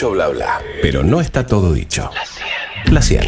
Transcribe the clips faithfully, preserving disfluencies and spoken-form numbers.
mucho bla bla, pero no está todo dicho. La cien.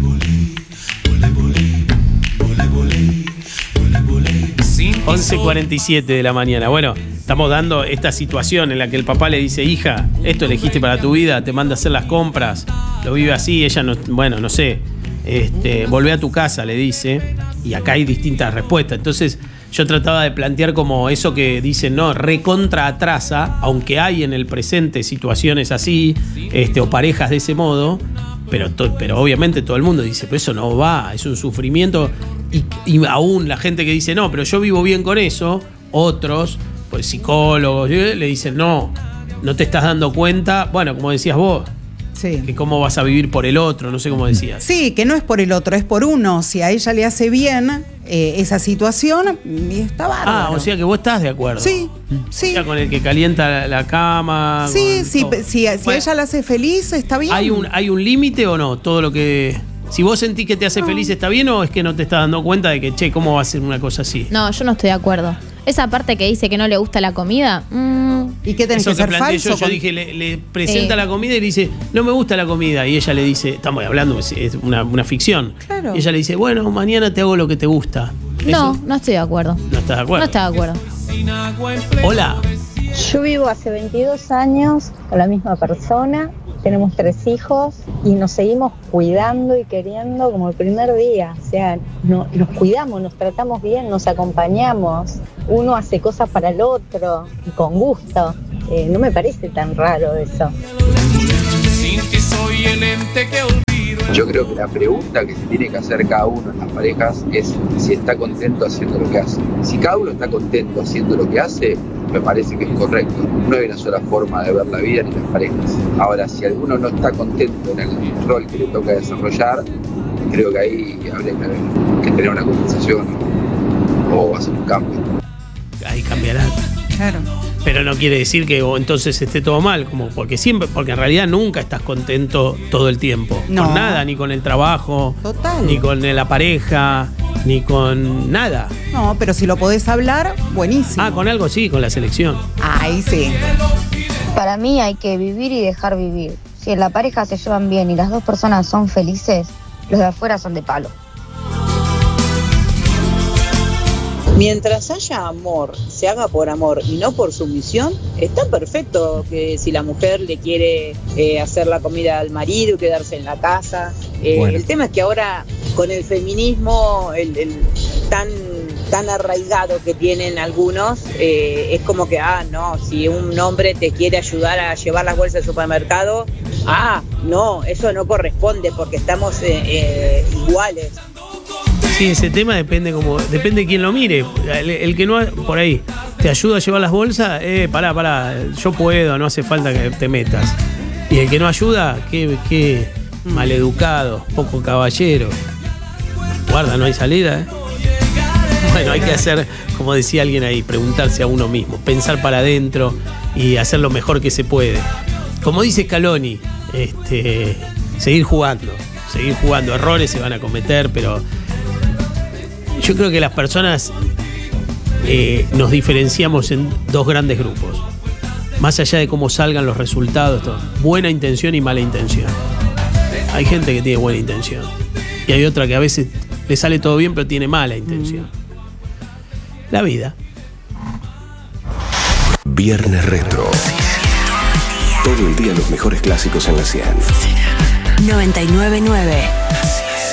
once cuarenta y siete de la mañana. Bueno, estamos dando esta situación en la que el papá le dice: hija, esto elegiste para tu vida, te manda a hacer las compras, lo vive así, ella no, bueno, no sé, este, volvé a tu casa, le dice, y acá hay distintas respuestas. Entonces yo trataba de plantear como eso que dicen, no, recontra atrasa, aunque hay en el presente situaciones así, este, o parejas de ese modo, pero, to, pero obviamente todo el mundo dice, pero eso no va, es un sufrimiento. Y, y aún la gente que dice, no, pero yo vivo bien con eso, otros, pues psicólogos, le dicen, no, no te estás dando cuenta, bueno, como decías vos, sí, que cómo vas a vivir por el otro, no sé cómo decías. Sí, que no es por el otro, es por uno. Si a ella le hace bien eh, esa situación, está bárbaro. Ah, o sea que vos estás de acuerdo. Sí, sí. O sea, con el que calienta la, la cama. Sí, sí, todo. si, si bueno, a ella la hace feliz, está bien. ¿Hay un, hay un límite o no? Todo lo que... Si vos sentís que te hace no. feliz, ¿está bien o es que no te estás dando cuenta de que, che, ¿cómo va a ser una cosa así? No, yo no estoy de acuerdo. Esa parte que dice que no le gusta la comida, mmm, ¿y qué tenés Eso que, que ser falso? Yo, yo dije, le, le presenta eh. la comida y le dice, no me gusta la comida. Y ella le dice, estamos hablando, es una, una ficción. Claro. Y ella le dice, bueno, mañana te hago lo que te gusta. No, ¿Eso? no estoy de acuerdo. ¿No estás de acuerdo? No estás de acuerdo. Hola. Yo vivo hace veintidós años con la misma persona, tenemos tres hijos y nos seguimos cuidando y queriendo como el primer día. O sea, no, nos cuidamos, nos tratamos bien, nos acompañamos. Uno hace cosas para el otro, con gusto. Eh, no me parece tan raro eso. Yo creo que la pregunta que se tiene que hacer cada uno en las parejas es si está contento haciendo lo que hace. Si cada uno está contento haciendo lo que hace, me parece que es correcto. No hay una sola forma de ver la vida ni las parejas. Ahora, si alguno no está contento en el rol que le toca desarrollar, creo que ahí habría que tener una conversación o hacer un cambio. Ahí cambiará. Claro. Pero no quiere decir que o entonces esté todo mal, como porque siempre, porque en realidad nunca estás contento todo el tiempo. No. Con nada, ni con el trabajo, total, ni con la pareja, ni con nada. No, pero si lo podés hablar, buenísimo. Ah, con algo sí, con la selección. Ahí sí. Para mí hay que vivir y dejar vivir. Si en la pareja se llevan bien y las dos personas son felices, los de afuera son de palo. Mientras haya amor, se haga por amor y no por sumisión, está perfecto que si la mujer le quiere eh, hacer la comida al marido y quedarse en la casa. Eh, bueno. El tema es que ahora con el feminismo el, el tan, tan arraigado que tienen algunos, eh, es como que, ah, no, si un hombre te quiere ayudar a llevar las bolsas al supermercado, ah, no, eso no corresponde porque estamos eh, eh, iguales. Sí, ese tema depende como depende de quién lo mire. El, el que no, por ahí, te ayuda a llevar las bolsas, eh, pará, pará, yo puedo, no hace falta que te metas. Y el que no ayuda, qué, qué maleducado, poco caballero. Guarda, no hay salida, ¿eh? Bueno, hay que hacer, como decía alguien ahí, preguntarse a uno mismo, pensar para adentro y hacer lo mejor que se puede. Como dice Scaloni, este, seguir jugando, seguir jugando. Errores se van a cometer, pero yo creo que las personas eh, nos diferenciamos en dos grandes grupos. Más allá de cómo salgan los resultados, todo. Buena intención y mala intención. Hay gente que tiene buena intención. Y hay otra que a veces le sale todo bien, pero tiene mala intención. La vida. Viernes Retro. Todo el día los mejores clásicos en la cien. noventa y nueve punto nueve